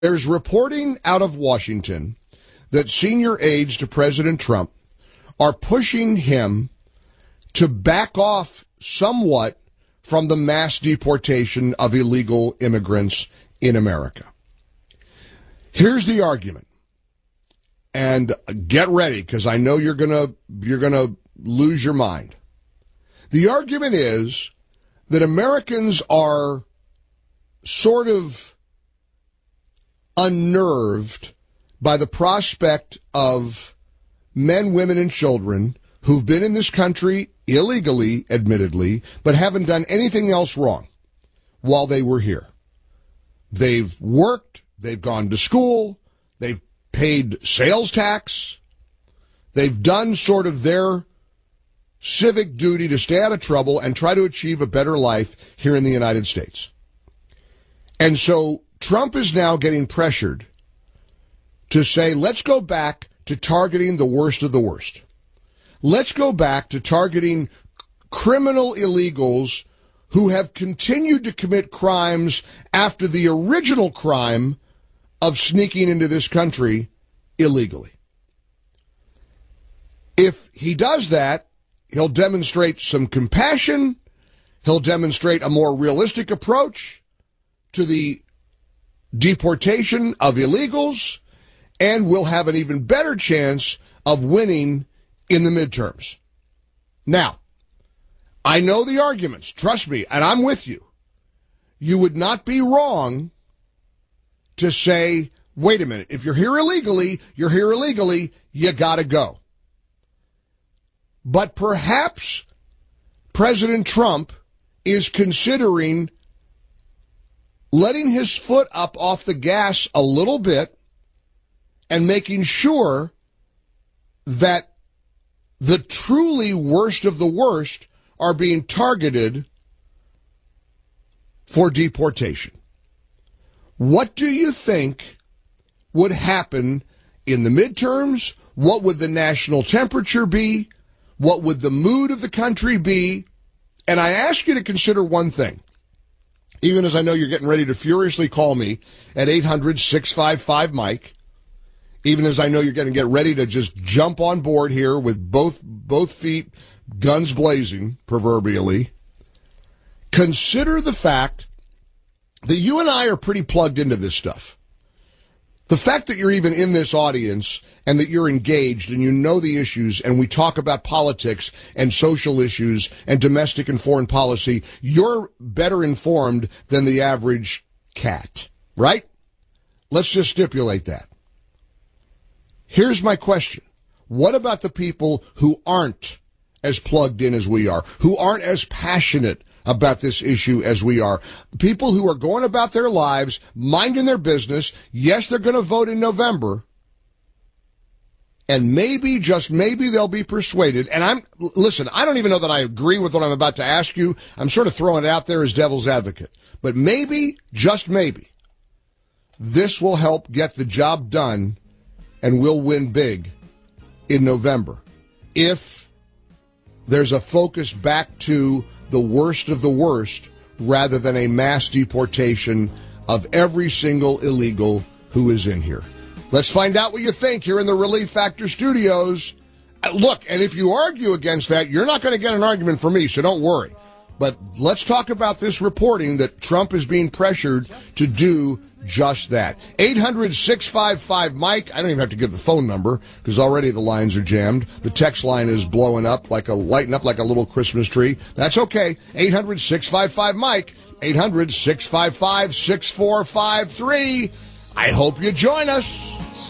There's reporting out of Washington that senior aides to President Trump are pushing him to back off somewhat from the mass deportation of illegal immigrants in America. Here's the argument. And get ready, because I know you're gonna lose your mind. The argument is that Americans are sort of unnerved by the prospect of men, women, and children who've been in this country illegally, admittedly, but haven't done anything else wrong while they were here. They've worked, they've gone to school, they've paid sales tax, they've done sort of their civic duty to stay out of trouble and try to achieve a better life here in the United States. And so Trump is now getting pressured to say, let's go back to targeting the worst of the worst. Let's go back to targeting criminal illegals who have continued to commit crimes after the original crime of sneaking into this country illegally. If he does that, he'll demonstrate some compassion. He'll demonstrate a more realistic approach to the deportation of illegals, and we'll have an even better chance of winning in the midterms. Now, I know the arguments, trust me, and I'm with you. You would not be wrong to say, wait a minute, if you're here illegally, you gotta go. But perhaps President Trump is considering letting his foot up off the gas a little bit and making sure that the truly worst of the worst are being targeted for deportation. What do you think would happen in the midterms? What would the national temperature be? What would the mood of the country be? And I ask you to consider one thing, even as I know you're getting ready to furiously call me at 800-655-MIKE, even as I know you're going to get ready to just jump on board here with both feet, guns blazing, proverbially. Consider the fact that you and I are pretty plugged into this stuff. The fact that you're even in this audience and that you're engaged and you know the issues and we talk about politics and social issues and domestic and foreign policy, you're better informed than the average cat, right? Let's just stipulate that. Here's my question. What about the people who aren't as plugged in as we are, who aren't as passionate about this issue as we are? People who are going about their lives, minding their business. Yes, they're going to vote in November. And maybe, just maybe, they'll be persuaded. And listen, I don't even know that I agree with what I'm about to ask you. I'm sort of throwing it out there as devil's advocate. But maybe, just maybe, this will help get the job done and we'll win big in November. If there's a focus back to the worst of the worst rather than a mass deportation of every single illegal who is in here. Let's find out what you think here in the Relief Factor studios. Look, and if you argue against that, you're not going to get an argument from me, so don't worry. But let's talk about this reporting that Trump is being pressured to do just that. 800-655-MIKE. I don't even have to give the phone number because already the lines are jammed. The text line is blowing up lighting up like a little Christmas tree. That's okay. 800-655-MIKE. 800-655-6453. I hope you join us.